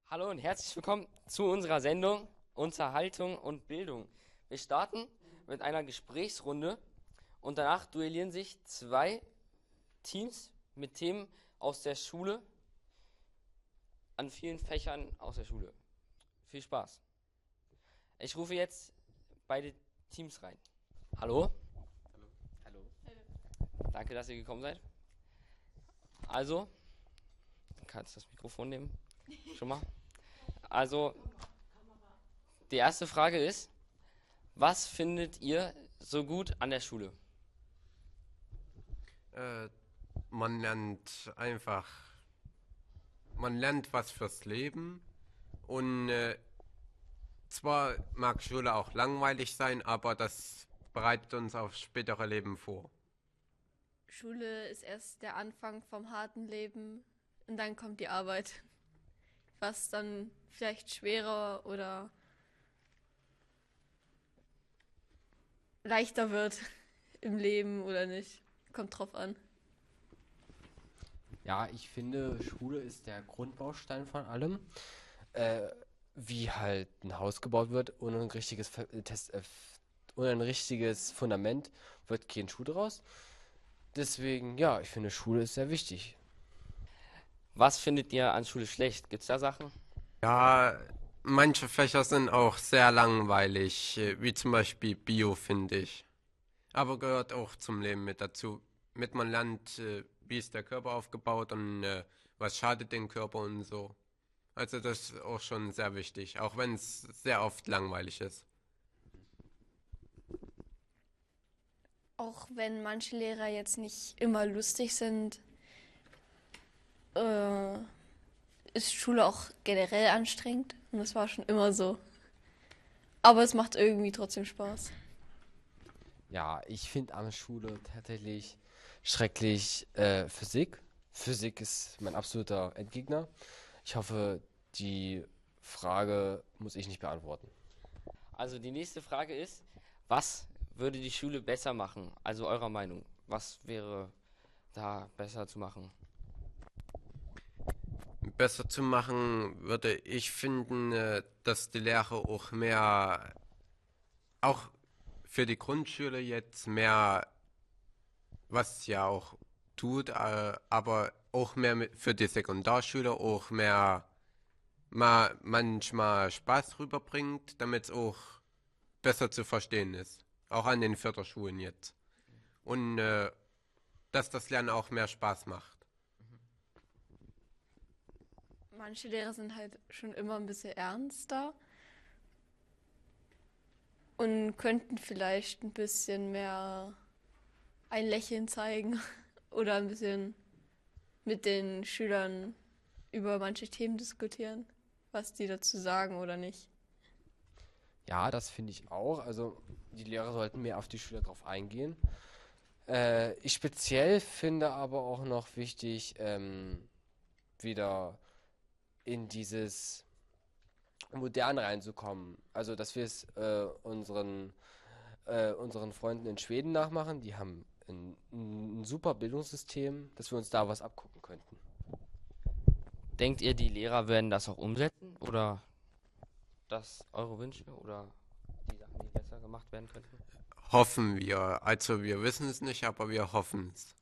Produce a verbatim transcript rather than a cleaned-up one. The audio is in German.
Hallo und herzlich willkommen zu unserer Sendung Unterhaltung und Bildung. Wir starten mit einer Gesprächsrunde und danach duellieren sich zwei Teams mit Themen aus der Schule an vielen Fächern aus der Schule. Viel Spaß. Ich rufe jetzt beide Teams rein. Hallo? Hallo. Danke, dass ihr gekommen seid. Also, du kannst das Mikrofon nehmen. Schon mal. Also, die erste Frage ist, was findet ihr so gut an der Schule? Äh, Man lernt einfach, man lernt was fürs Leben und äh, zwar mag Schule auch langweilig sein, aber das bereitet uns aufs spätere Leben vor. Schule ist erst der Anfang vom harten Leben und dann kommt die Arbeit, was dann vielleicht schwerer oder leichter wird im Leben oder nicht. Kommt drauf an. Ja, ich finde, Schule ist der Grundbaustein von allem. Äh, Wie halt ein Haus gebaut wird, ohne ein richtiges, Fe- äh, Test, äh, f- ohne ein richtiges Fundament wird kein Schuh draus. Deswegen, ja, ich finde, Schule ist sehr wichtig. Was findet ihr an Schule schlecht? Gibt es da Sachen? Ja, manche Fächer sind auch sehr langweilig, äh, wie zum Beispiel Bio, finde ich. Aber gehört auch zum Leben mit dazu. Mit man lernt, äh, wie ist der Körper aufgebaut und äh, was schadet dem Körper und so. Also das ist auch schon sehr wichtig, auch wenn es sehr oft langweilig ist. Auch wenn manche Lehrer jetzt nicht immer lustig sind, äh, ist Schule auch generell anstrengend und das war schon immer so. Aber es macht irgendwie trotzdem Spaß. Ja, ich finde an der Schule tatsächlich schrecklich äh, Physik. Physik ist mein absoluter Endgegner. Ich hoffe, die Frage muss ich nicht beantworten. Also die nächste Frage ist, was würde die Schule besser machen? Also eurer Meinung. Was wäre da besser zu machen? Besser zu machen würde ich finden, äh, dass die Lehrer auch mehr, auch für die Grundschule jetzt mehr, was ja auch tut, äh, aber auch mehr mit- für die Sekundarschüler auch mehr mal manchmal Spaß rüberbringt, damit es auch besser zu verstehen ist. Auch an den Förderschulen jetzt. Und äh, dass das Lernen auch mehr Spaß macht. Manche Lehrer sind halt schon immer ein bisschen ernster und könnten vielleicht ein bisschen mehr ein Lächeln zeigen oder ein bisschen mit den Schülern über manche Themen diskutieren, was die dazu sagen oder nicht. Ja, das finde ich auch. Also die Lehrer sollten mehr auf die Schüler drauf eingehen. Äh, ich speziell finde aber auch noch wichtig, ähm, wieder in dieses Moderne reinzukommen. Also, dass wir es äh, unseren, äh, unseren Freunden in Schweden nachmachen. Die haben ein, ein super Bildungssystem, dass wir uns da was abgucken könnten. Denkt ihr, die Lehrer werden das auch umsetzen? Oder das eure Wünsche oder die Sachen, die besser gemacht werden könnten? Hoffen wir. Also wir wissen es nicht, aber wir hoffen es.